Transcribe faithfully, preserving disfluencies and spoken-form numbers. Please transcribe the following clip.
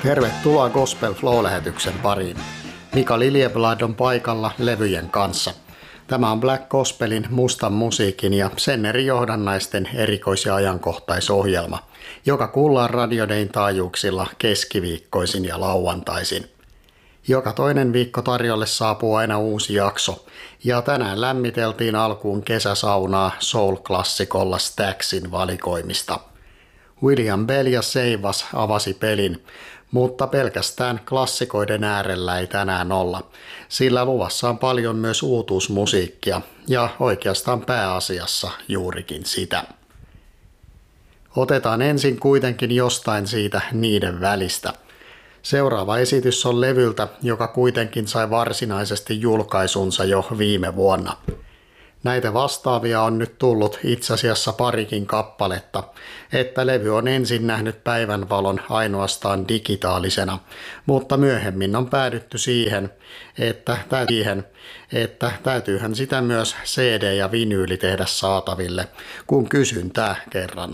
Tervetuloa Gospel Flow-lähetyksen pariin. Mika Liljeblad on paikalla levyjen kanssa. Tämä on Black Gospelin mustan musiikin ja sen eri johdannaisten erikois- ja ajankohtaisohjelma, joka kuullaan radiodein taajuuksilla keskiviikkoisin ja lauantaisin. Joka toinen viikko tarjolle saapuu aina uusi jakso, ja tänään lämmiteltiin alkuun kesäsaunaa soul-klassikolla Staxin valikoimista. William Bell ja Seivas avasi pelin, mutta pelkästään klassikoiden äärellä ei tänään olla, sillä luvassa on paljon myös uutuusmusiikkia ja oikeastaan pääasiassa juurikin sitä. Otetaan ensin kuitenkin jostain siitä niiden välistä. Seuraava esitys on levyltä, joka kuitenkin sai varsinaisesti julkaisunsa jo viime vuonna. Näitä vastaavia on nyt tullut itse asiassa parikin kappaletta, että levy on ensin nähnyt päivänvalon ainoastaan digitaalisena, mutta myöhemmin on päädytty siihen, että, siihen, että täytyyhän sitä myös C D ja vinyyli tehdä saataville, kun kysyntää kerran